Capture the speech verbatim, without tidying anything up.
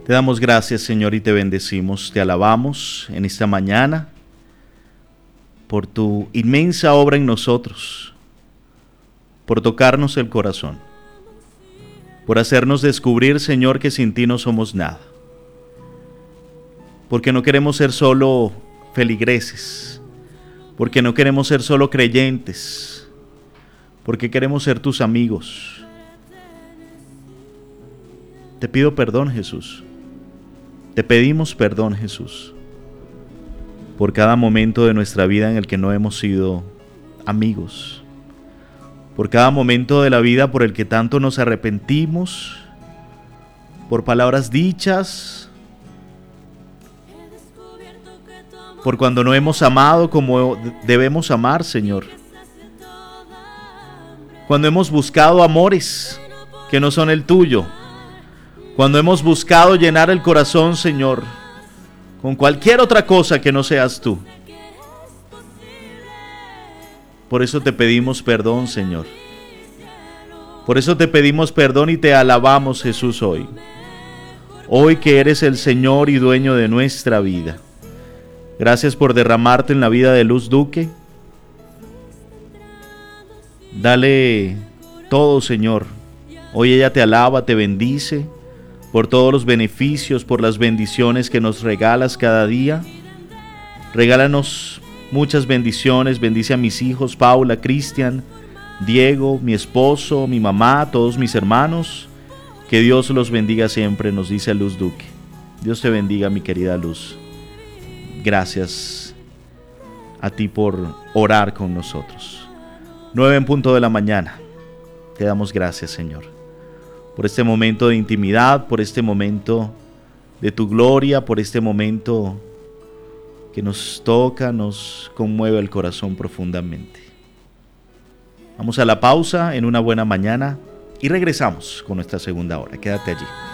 Te damos gracias, Señor, y te bendecimos. Te alabamos en esta mañana por tu inmensa obra en nosotros, por tocarnos el corazón, por hacernos descubrir, Señor, que sin ti no somos nada, porque no queremos ser solo feligreses, porque no queremos ser solo creyentes, porque queremos ser tus amigos. Te pido perdón, Jesús. Te pedimos perdón, Jesús, por cada momento de nuestra vida en el que no hemos sido amigos, por cada momento de la vida por el que tanto nos arrepentimos, por palabras dichas, por cuando no hemos amado como debemos amar, Señor, cuando hemos buscado amores que no son el tuyo, cuando hemos buscado llenar el corazón, Señor, con cualquier otra cosa que no seas tú. Por eso te pedimos perdón, Señor. Por eso te pedimos perdón y te alabamos, Jesús, hoy. Hoy que eres el Señor y dueño de nuestra vida. Gracias por derramarte en la vida de Luz Duque. Dale todo, Señor. Hoy ella te alaba, te bendice, por todos los beneficios, por las bendiciones que nos regalas cada día. Regálanos muchas bendiciones, bendice a mis hijos, Paula, Cristian, Diego, mi esposo, mi mamá, todos mis hermanos. Que Dios los bendiga siempre, nos dice Luz Duque. Dios te bendiga, mi querida Luz. Gracias a ti por orar con nosotros. Nueve en punto de la mañana. Te damos gracias, Señor, por este momento de intimidad, por este momento de tu gloria, por este momento que nos toca, nos conmueve el corazón profundamente. Vamos a la pausa en Una Buena Mañana y regresamos con nuestra segunda hora. Quédate allí.